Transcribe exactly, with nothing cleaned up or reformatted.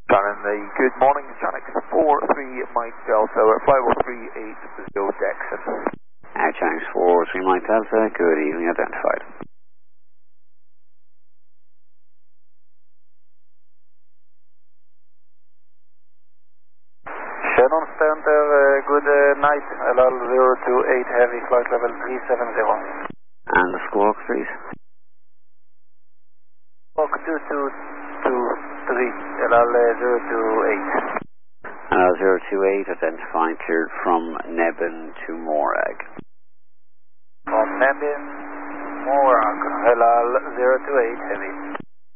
Shannon, the good morning, Shannon four three Mike Delta, five oh three eight zero Dexon. Uh, Shannon four three Mike Delta, good evening, identified. Shannon Center, uh, good uh, night, L L zero two eight Heavy, flight level three seven zero. And the squawk, please. Squawk two two two three, L L zero two eight. L L zero two eight, identifying cleared from Nebben to Morag. From Nebben, Morag, L L zero two eight Heavy.